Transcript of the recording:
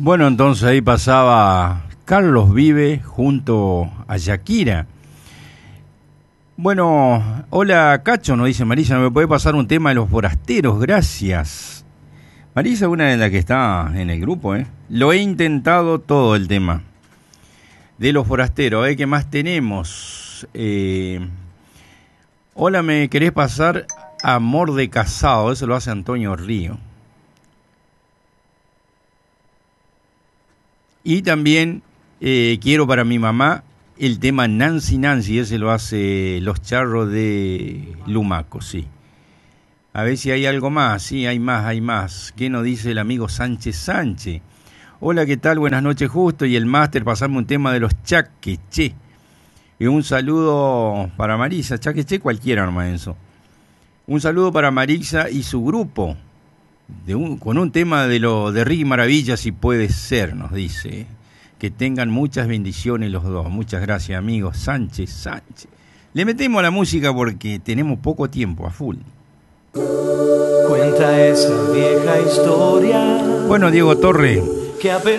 Bueno, entonces ahí pasaba Carlos Vive junto a Shakira. Bueno, hola Cacho, nos dice Marisa, ¿me puede pasar un tema de los forasteros? Gracias. Marisa es una de las que está en el grupo, ¿eh? Lo he intentado todo el tema de los forasteros. ¿Qué más tenemos? Hola, ¿me querés pasar Amor de Casado? Eso lo hace Antonio Río. Y también quiero para mi mamá el tema Nancy Nancy, ese lo hace Los Charros de Lumaco, sí. A ver si hay algo más, sí, hay más. ¿Qué nos dice el amigo Sánchez Sánchez? Hola, ¿qué tal? Buenas noches, Justo. Y el máster, pasarme un tema de los Chaqueché. Y un saludo para Marisa, Chaqueché cualquiera nomás eso. Un saludo para Marisa y su grupo, con un tema de Ricky Maravilla, si puede ser, nos dice. Que tengan muchas bendiciones los dos. Muchas gracias, amigos. Sánchez. Le metemos a la música porque tenemos poco tiempo, a full. Cuenta esa vieja historia. Bueno, Diego Torre.